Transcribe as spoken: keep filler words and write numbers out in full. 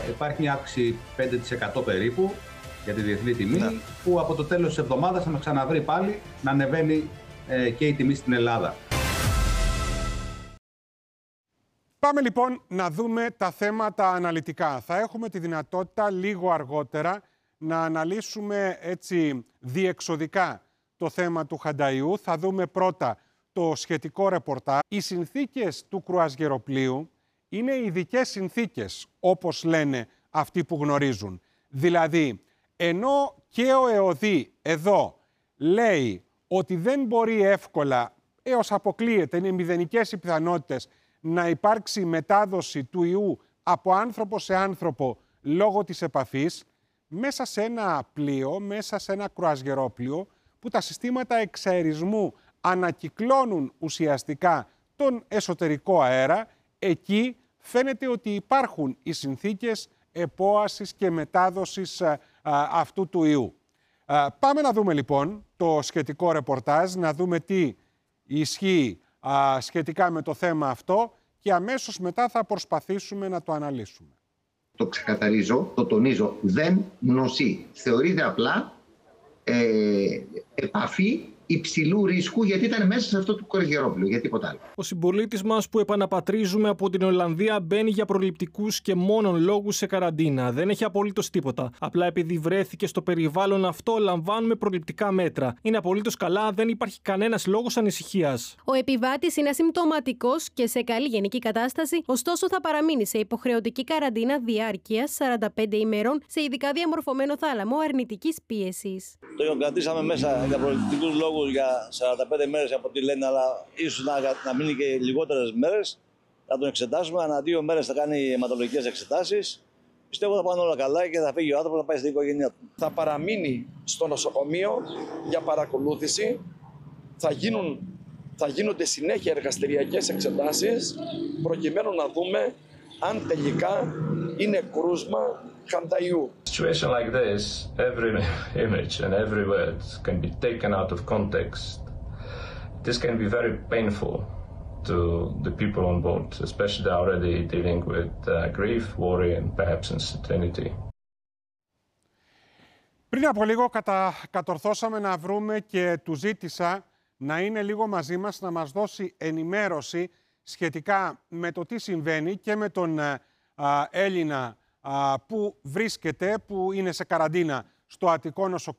Υπάρχει μια αύξηση πέντε τοις εκατό περίπου για τη διεθνή τιμή, ναι. που από το τέλος της εβδομάδας θα μας ξαναβρει πάλι να ανεβαίνει ε, και η τιμή στην Ελλάδα. Πάμε λοιπόν να δούμε τα θέματα αναλυτικά. Θα έχουμε τη δυνατότητα λίγο αργότερα να αναλύσουμε έτσι διεξοδικά το θέμα του Χανταϊού. Θα δούμε πρώτα το σχετικό ρεπορτάζ. Οι συνθήκες του κρουαζιεροπλοίου είναι ειδικές συνθήκες, όπως λένε αυτοί που γνωρίζουν. Δηλαδή, ενώ και ο ΕΟΔΗ εδώ λέει ότι δεν μπορεί εύκολα, έως αποκλείεται, είναι μηδενικές οι πιθανότητες, να υπάρξει μετάδοση του ιού από άνθρωπο σε άνθρωπο λόγω της επαφής, μέσα σε ένα πλοίο, μέσα σε ένα κρουαζιερόπλοιο, που τα συστήματα εξαερισμού ανακυκλώνουν ουσιαστικά τον εσωτερικό αέρα, εκεί φαίνεται ότι υπάρχουν οι συνθήκες επόασης και μετάδοσης α, α, αυτού του ιού. Α, πάμε να δούμε λοιπόν το σχετικό ρεπορτάζ, να δούμε τι ισχύει α, σχετικά με το θέμα αυτό και αμέσως μετά θα προσπαθήσουμε να το αναλύσουμε. Το ξεκαθαρίζω, το τονίζω, δεν νοσεί. Θεωρείται απλά ε, επαφή υψηλού ρίσκου, γιατί ήταν μέσα σε αυτό το κρουαζιερόπλοιο, για τίποτα άλλο. Ο συμπολίτης μας που επαναπατρίζουμε από την Ολλανδία μπαίνει για προληπτικούς και μόνον λόγους σε καραντίνα. Δεν έχει απολύτως τίποτα. Απλά επειδή βρέθηκε στο περιβάλλον αυτό, λαμβάνουμε προληπτικά μέτρα. Είναι απολύτως καλά, δεν υπάρχει κανένας λόγος ανησυχίας. Ο επιβάτης είναι ασυμπτωματικός και σε καλή γενική κατάσταση, ωστόσο θα παραμείνει σε υποχρεωτική καραντίνα διάρκειας σαράντα πέντε ημερών σε ειδικά διαμορφωμένο θάλαμο αρνητικής πίεσης. Το κρατήσαμε μέσα για προληπτικούς λόγους για σαράντα πέντε μέρες από ό,τι λένε, αλλά ίσως να, να μείνει και λιγότερες μέρες. Θα τον εξετάσουμε. Ανά δύο μέρες θα κάνει αιματολογικές εξετάσεις. Πιστεύω θα πάνε όλα καλά και θα φύγει ο άνθρωπος να πάει στην οικογένειά του. Θα παραμείνει στο νοσοκομείο για παρακολούθηση. Θα, γίνουν, θα γίνονται συνέχεια εργαστηριακές εξετάσεις προκειμένου να δούμε αν τελικά είναι κρούσμα Χανταϊού. Situation like this, every image and every word can be taken out of context. This can be very painful to the people on board, especially already dealing with uh, grief, worry and perhaps uncertainty. Πριν από λίγο κατα... κατορθώσαμε να βρούμε και του ζήτησα να είναι λίγο μαζί μας, να μας δώσει ενημέρωση σχετικά με το τι συμβαίνει και με τον α, Έλληνα α, που βρίσκεται, που είναι σε καραντίνα στο Αττικό νοσοκομείο.